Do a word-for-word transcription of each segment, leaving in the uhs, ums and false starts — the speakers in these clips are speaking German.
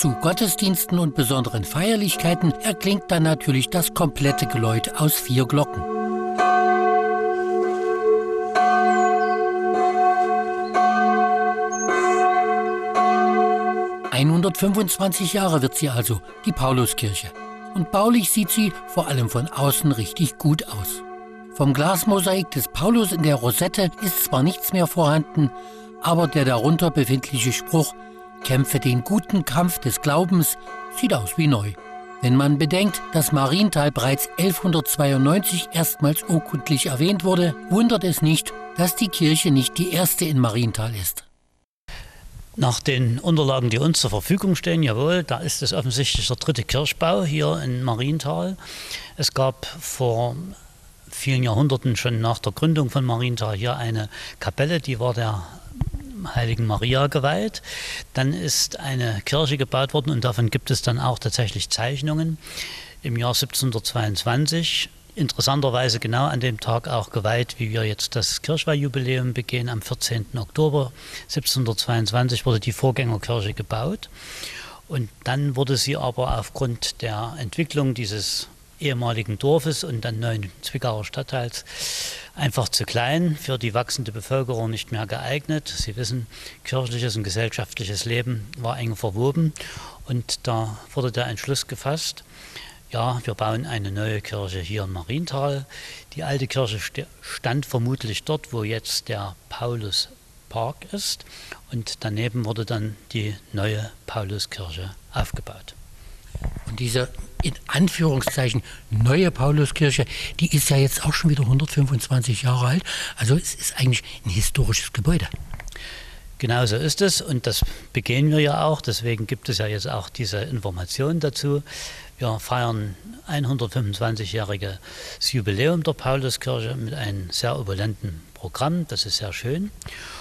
Zu Gottesdiensten und besonderen Feierlichkeiten erklingt dann natürlich das komplette Geläut aus vier Glocken. hundertfünfundzwanzig Jahre wird sie also, die Pauluskirche. Und baulich sieht sie vor allem von außen richtig gut aus. Vom Glasmosaik des Paulus in der Rosette ist zwar nichts mehr vorhanden, aber der darunter befindliche Spruch »Kämpfe den guten Kampf des Glaubens« sieht aus wie neu. Wenn man bedenkt, dass Marienthal bereits elfhundertzweiundneunzig erstmals urkundlich erwähnt wurde, wundert es nicht, dass die Kirche nicht die erste in Marienthal ist. Nach den Unterlagen, die uns zur Verfügung stehen, jawohl, da ist es offensichtlich der dritte Kirchbau hier in Marienthal. Es gab vor vielen Jahrhunderten, schon nach der Gründung von Marienthal, hier eine Kapelle, die war der Heiligen Maria geweiht. Dann ist eine Kirche gebaut worden und davon gibt es dann auch tatsächlich Zeichnungen im Jahr siebzehnhundertzweiundzwanzig. Interessanterweise genau an dem Tag auch geweiht, wie wir jetzt das Kirchweihjubiläum begehen. Am vierzehnten Oktober siebzehnhundertzweiundzwanzig wurde die Vorgängerkirche gebaut. Und dann wurde sie aber aufgrund der Entwicklung dieses ehemaligen Dorfes und dann neuen Zwickauer Stadtteils einfach zu klein, für die wachsende Bevölkerung nicht mehr geeignet. Sie wissen, kirchliches und gesellschaftliches Leben war eng verwoben. Und da wurde der Entschluss gefasst, ja, wir bauen eine neue Kirche hier in Marienthal. Die alte Kirche stand vermutlich dort, wo jetzt der Pauluspark ist. Und daneben wurde dann die neue Pauluskirche aufgebaut. Und diese, in Anführungszeichen, neue Pauluskirche, die ist ja jetzt auch schon wieder hundertfünfundzwanzig Jahre alt. Also es ist eigentlich ein historisches Gebäude. Genau so ist es und das begehen wir ja auch. Deswegen gibt es ja jetzt auch diese Information dazu. Wir feiern hundertfünfundzwanzigjähriges Jubiläum der Pauluskirche mit einem sehr opulenten Programm. Das ist sehr schön.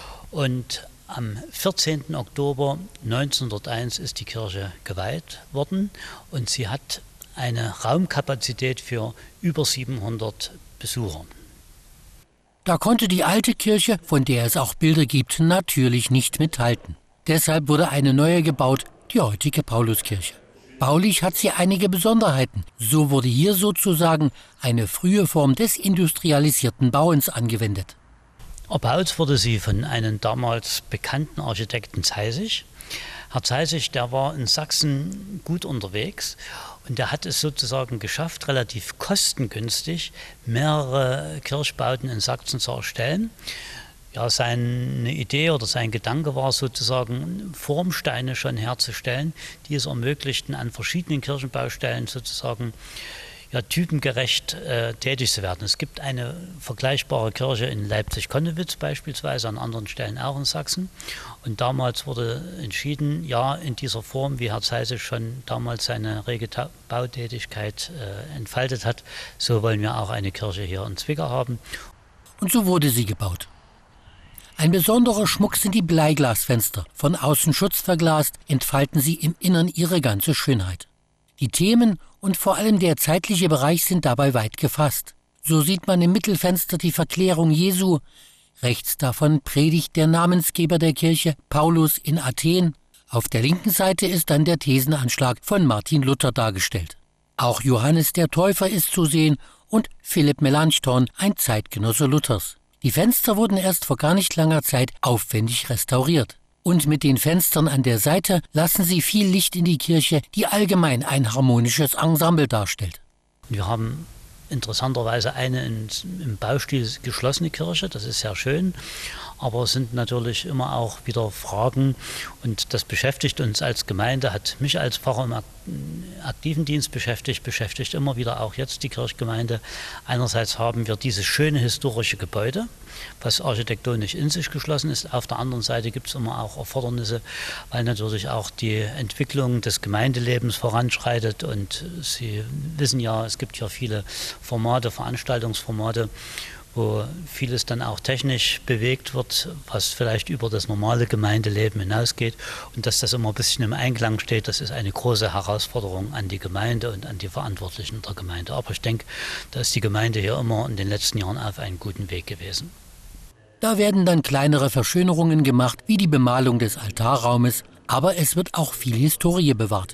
Und am vierzehnten Oktober neunzehnhunderteins ist die Kirche geweiht worden und sie hat eine Raumkapazität für über siebenhundert Besucher. Da konnte die alte Kirche, von der es auch Bilder gibt, natürlich nicht mithalten. Deshalb wurde eine neue gebaut, die heutige Pauluskirche. Baulich hat sie einige Besonderheiten. So wurde hier sozusagen eine frühe Form des industrialisierten Bauens angewendet. Erbaut wurde sie von einem damals bekannten Architekten Zeisig. Herr Zeisig, der war in Sachsen gut unterwegs und der hat es sozusagen geschafft, relativ kostengünstig mehrere Kirchbauten in Sachsen zu erstellen. Ja, seine Idee oder sein Gedanke war sozusagen, Formsteine schon herzustellen, die es ermöglichten, an verschiedenen Kirchenbaustellen sozusagen ja, typengerecht äh, tätig zu werden. Es gibt eine vergleichbare Kirche in Leipzig-Konnewitz beispielsweise, an anderen Stellen auch in Sachsen. Und damals wurde entschieden, ja, in dieser Form, wie Herr Zeisig schon damals seine rege Bautätigkeit äh, entfaltet hat, so wollen wir auch eine Kirche hier in Zwickau haben. Und so wurde sie gebaut. Ein besonderer Schmuck sind die Bleiglasfenster. Von außen schutzverglast entfalten sie im Innern ihre ganze Schönheit. Die Themen und vor allem der zeitliche Bereich sind dabei weit gefasst. So sieht man im Mittelfenster die Verklärung Jesu. Rechts davon predigt der Namensgeber der Kirche, Paulus in Athen. Auf der linken Seite ist dann der Thesenanschlag von Martin Luther dargestellt. Auch Johannes der Täufer ist zu sehen und Philipp Melanchthon, ein Zeitgenosse Luthers. Die Fenster wurden erst vor gar nicht langer Zeit aufwendig restauriert. Und mit den Fenstern an der Seite lassen sie viel Licht in die Kirche, die allgemein ein harmonisches Ensemble darstellt. Wir haben interessanterweise eine in, im Baustil geschlossene Kirche, das ist sehr schön, aber es sind natürlich immer auch wieder Fragen und das beschäftigt uns als Gemeinde, hat mich als Pfarrer im aktiven Dienst beschäftigt, beschäftigt immer wieder auch jetzt die Kirchgemeinde. Einerseits haben wir dieses schöne historische Gebäude, was architektonisch in sich geschlossen ist. Auf der anderen Seite gibt es immer auch Erfordernisse, weil natürlich auch die Entwicklung des Gemeindelebens voranschreitet und Sie wissen ja, es gibt ja viele Formate, Veranstaltungsformate, wo vieles dann auch technisch bewegt wird, was vielleicht über das normale Gemeindeleben hinausgeht. Und dass das immer ein bisschen im Einklang steht, das ist eine große Herausforderung an die Gemeinde und an die Verantwortlichen der Gemeinde. Aber ich denke, da ist die Gemeinde hier immer in den letzten Jahren auf einem guten Weg gewesen. Da werden dann kleinere Verschönerungen gemacht, wie die Bemalung des Altarraumes, Aber es wird auch viel Historie bewahrt.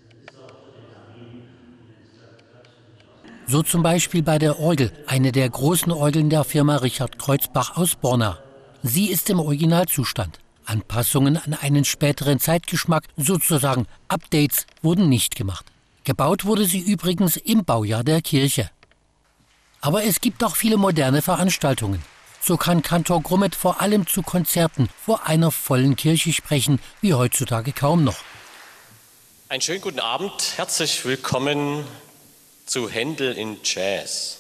So zum Beispiel bei der Orgel, eine der großen Orgeln der Firma Richard Kreuzbach aus Borna. Sie ist im Originalzustand. Anpassungen an einen späteren Zeitgeschmack, sozusagen Updates, wurden nicht gemacht. Gebaut wurde sie übrigens im Baujahr der Kirche. Aber es gibt auch viele moderne Veranstaltungen. So kann Kantor Grummet vor allem zu Konzerten vor einer vollen Kirche sprechen, wie heutzutage kaum noch. Einen schönen guten Abend, herzlich willkommen zu Händel in Jazz.